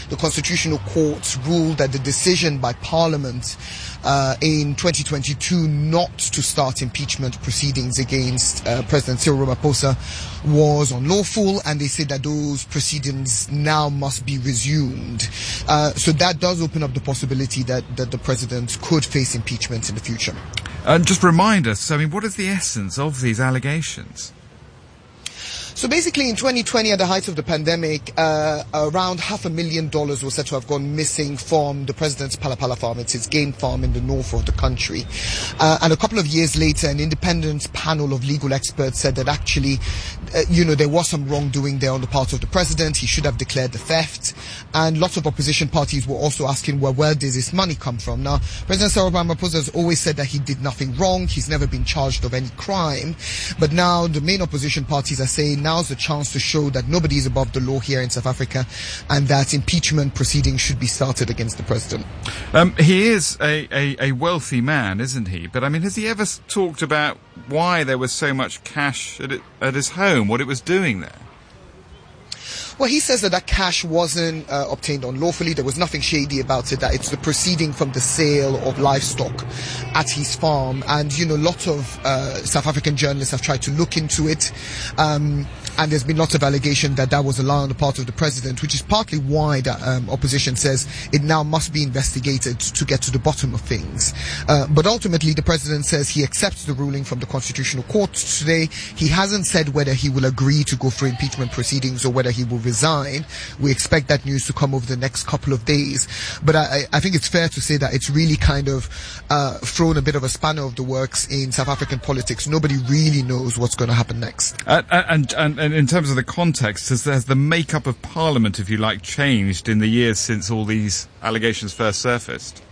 the Constitutional Court ruled that the decision by Parliament in 2022 not to start impeachment proceedings against President Cyril Ramaphosa was unlawful, and they said that those proceedings now must be resumed. So that does open up the possibility that the president could face impeachment in the future. Just remind us, what is the essence of these allegations? So basically in 2020, at the height of the pandemic, around $500,000 was said to have gone missing from the president's Palapala farm. It's his game farm in the north of the country. And a couple of years later, an independent panel of legal experts said that actually, there was some wrongdoing there on the part of the president. He should have declared the theft. And lots of opposition parties were also asking, well, where does this money come from? Now, President Cyril Ramaphosa has always said that he did nothing wrong. He's never been charged of any crime. But now the main opposition parties are saying now's the chance to show that nobody is above the law here in South Africa, and that impeachment proceedings should be started against the president. He is a wealthy man, isn't he? But has he ever talked about why there was so much cash at his home, what it was doing there? Well, he says that cash wasn't obtained unlawfully. There was nothing shady about it, that it's the proceeding from the sale of livestock at his farm. And, lots of South African journalists have tried to look into it. And there's been lots of allegation that was a lie on the part of the president, which is partly why the opposition says it now must be investigated to get to the bottom of things. But ultimately, the president says he accepts the ruling from the Constitutional Court today. He hasn't said whether he will agree to go for impeachment proceedings or whether he will resign. We expect that news to come over the next couple of days. But I think it's fair to say that it's really kind of thrown a bit of a spanner of the works in South African politics. Nobody really knows what's going to happen next. And in terms of the context, has the makeup of Parliament, if you like, changed in the years since all these allegations first surfaced?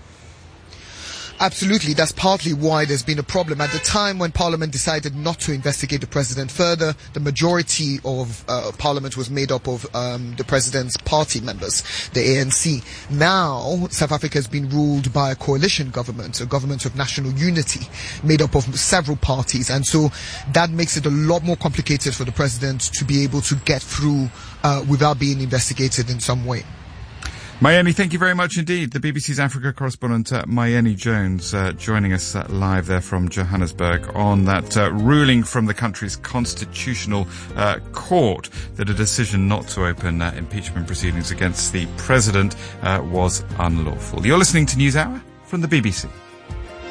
Absolutely. That's partly why there's been a problem. At the time when Parliament decided not to investigate the president further, the majority of Parliament was made up of the president's party members, the ANC. Now, South Africa has been ruled by a coalition government, a government of national unity, made up of several parties. And so that makes it a lot more complicated for the president to be able to get through without being investigated in some way. Mayeni, thank you very much indeed. The BBC's Africa correspondent, Mayeni Jones, joining us live there from Johannesburg on that ruling from the country's constitutional court that a decision not to open impeachment proceedings against the president was unlawful. You're listening to NewsHour from the BBC.